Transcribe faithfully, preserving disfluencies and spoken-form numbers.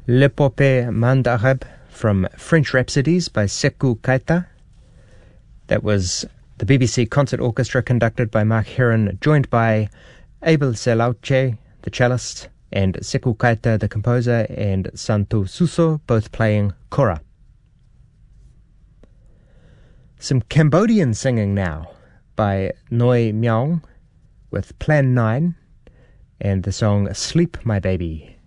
L'Épopée Mandareb from French Rhapsodies by Sekou Keita. That was the B B C Concert Orchestra conducted by Mark Heron, joined by Abel Selauche, the cellist, and Sekou Keita, the composer, and Santu Suso, both playing kora. Some Cambodian singing now by Noi Myong with Plan nine and the song Sleep My Baby.